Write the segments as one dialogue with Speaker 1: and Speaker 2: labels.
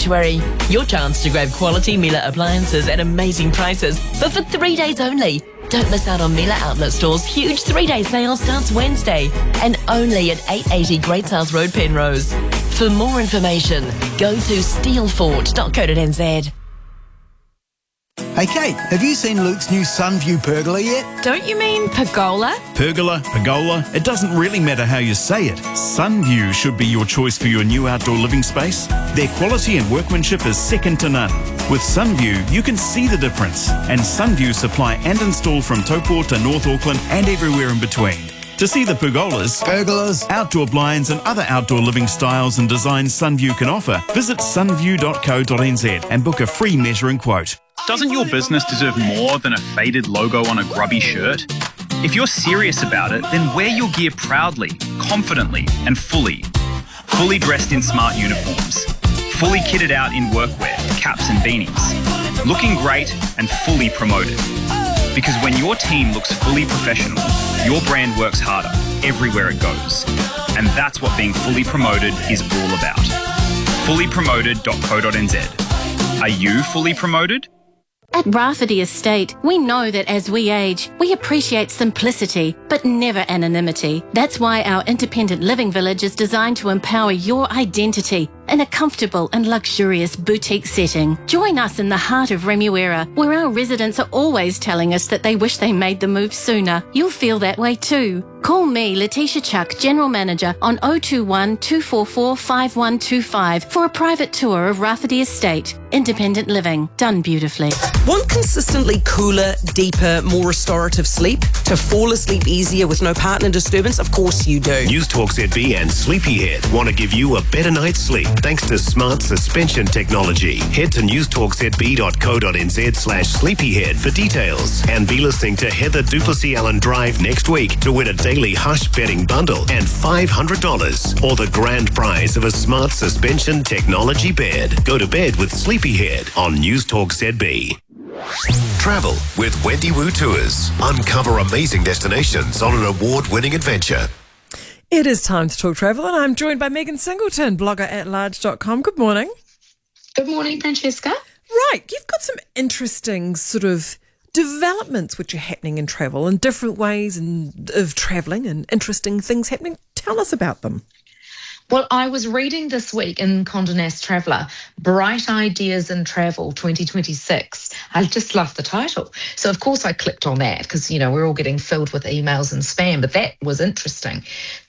Speaker 1: Sanctuary. Your chance to grab quality Miele appliances at amazing prices, but for 3 days only. Don't miss out on Miele Outlet Store's huge 3-day sale starts Wednesday and only at 880 Great South Road, Penrose. For more information, go to steelfort.co.nz.
Speaker 2: Hey Kate, have you seen Luke's new Sunview pergola yet?
Speaker 3: Don't you mean pergola?
Speaker 4: Pergola, pergola, it doesn't really matter how you say it. Sunview should be your choice for your new outdoor living space. Their quality and workmanship is second to none. With Sunview, you can see the difference. And Sunview supply and install from Taupō to North Auckland and everywhere in between. To see the pergolas, outdoor blinds and other outdoor living styles and designs Sunview can offer, visit sunview.co.nz and book a free measuring quote.
Speaker 5: Doesn't your business deserve more than a faded logo on a grubby shirt? If you're serious about it, then wear your gear proudly, confidently and fully. Fully dressed in smart uniforms. Fully kitted out in workwear, caps and beanies. Looking great and fully promoted. Because when your team looks fully professional, your brand works harder everywhere it goes. And that's what being fully promoted is all about. Fullypromoted.co.nz. Are you fully promoted?
Speaker 6: At Rafferty Estate, we know that as we age, we appreciate simplicity, but never anonymity. That's why our independent living village is designed to empower your identity in a comfortable and luxurious boutique setting. Join us in the heart of Remuera, where our residents are always telling us that they wish they made the move sooner. You'll feel that way too. Call me, Letitia Chuck, General Manager, on 021 244 5125 for a private tour of Rafferty Estate. Independent living, done beautifully.
Speaker 7: Want consistently cooler, deeper, more restorative sleep? To fall asleep easier with no partner disturbance? Of course you do.
Speaker 8: News Talk ZB and Sleepyhead want to give you a better night's sleep thanks to smart suspension technology. Head to newstalkzb.co.nz/sleepyhead for details. And be listening to Heather Duplessis Allen Drive next week to win a daily Hush bedding bundle and $500 or the grand prize of a smart suspension technology bed. Go to bed with Sleepyhead on News Talk ZB.
Speaker 9: Travel with Wendy Wu Tours. Uncover amazing destinations on an award-winning adventure.
Speaker 10: It is time to talk travel, and I'm joined by Megan Singleton, blogger at large.com. Good morning.
Speaker 11: Good morning, Francesca.
Speaker 10: Right, you've got some interesting sort of developments which are happening in travel and different ways of travelling and interesting things happening. Tell us about them.
Speaker 11: Well, I was reading this week in Condé Nast Traveller, Bright Ideas in Travel 2026. I just love the title. So, of course, I clicked on that because, you know, we're all getting filled with emails and spam, but that was interesting.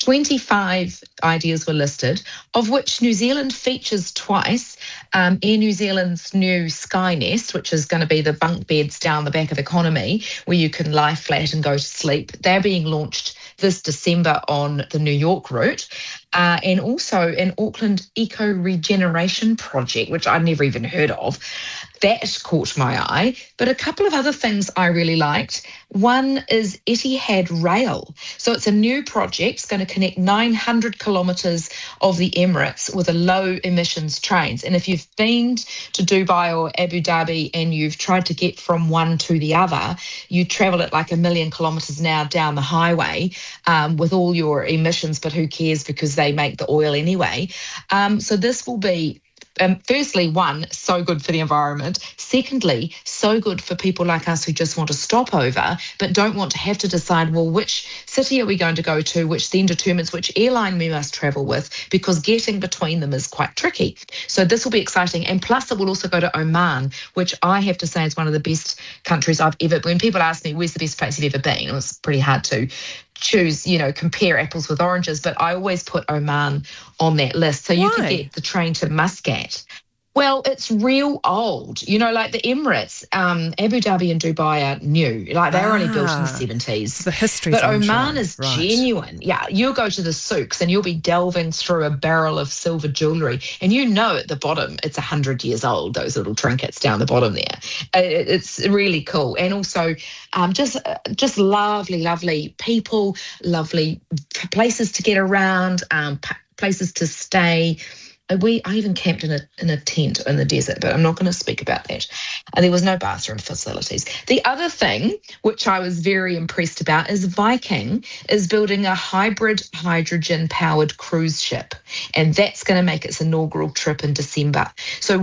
Speaker 11: 25 ideas were listed, of which New Zealand features twice. Air New Zealand's new Skynest, which is going to be the bunk beds down the back of economy, where you can lie flat and go to sleep. They're being launched this December on the New York route. And also an Auckland Eco Regeneration Project, which I'd never even heard of. That caught my eye. But a couple of other things I really liked. One is Etihad Rail. So it's a new project. It's going to connect 900 kilometres of the Emirates with a low emissions trains. And if you've been to Dubai or Abu Dhabi and you've tried to get from one to the other, you travel at like 1 million kilometres an hour down the highway with all your emissions, but who cares because they make the oil anyway. So this will be, firstly, one, so good for the environment. Secondly, so good for people like us who just want to stop over but don't want to have to decide, well, which city are we going to go to, which then determines which airline we must travel with, because getting between them is quite tricky. So this will be exciting. And plus it will also go to Oman, which I have to say is one of the best countries I've ever been. When people ask me, where's the best place you've ever been? It was pretty hard to choose, you know, compare apples with oranges, but I always put Oman on that list. So you could get the train to Muscat. Well, it's real old, you know, like the Emirates, Abu Dhabi and Dubai are new, like they were only built in the 70s.
Speaker 10: The history.
Speaker 11: But Oman is genuine. Yeah, you'll go to the souks and you'll be delving through a barrel of silver jewellery and you know at the bottom it's 100 years old, those little trinkets down the bottom there. It's really cool. And also just lovely people, lovely places to get around, places to stay. I even camped in a tent in the desert, but I'm not going to speak about that. And there was no bathroom facilities. The other thing, which I was very impressed about, is Viking is building a hybrid hydrogen-powered cruise ship, and that's going to make its inaugural trip in December. So